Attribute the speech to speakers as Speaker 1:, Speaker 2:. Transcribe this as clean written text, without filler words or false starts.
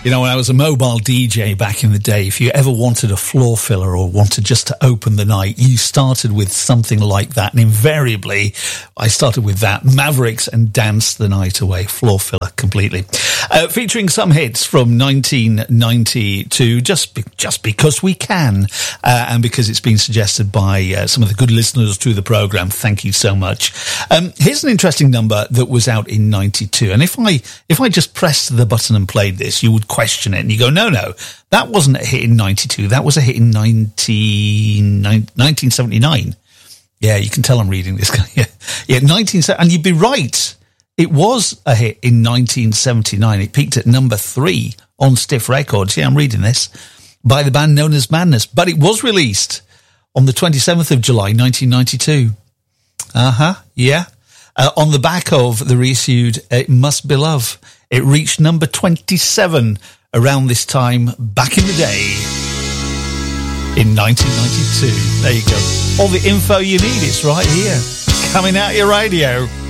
Speaker 1: You know, when I was a mobile DJ back in the day, if you ever wanted a floor filler or wanted just to open the night, you started with something like that. And invariably, I started with that. Mavericks and Dance the Night Away. Floor filler completely. Featuring some hits from 1992, just because we can. And because it's been suggested by some of the good listeners to the programme. Thank you so much. Here's an interesting number that was out in 92. And if I just pressed the button and played this, you would question it and you go, no, that wasn't a hit in 92. That was a hit in 1979. Yeah, you can tell I'm reading this guy. Yeah, 1970, and you'd be right. It was a hit in 1979. It peaked at number 3 on Stiff Records. Yeah, I'm reading this, by the band known as Madness. But it was released on the 27th of July, 1992. Yeah. On the back of the reissued It Must Be Love. It reached number 27 around this time back in the day in 1992. There you go. All the info you need is right here, coming out your radio.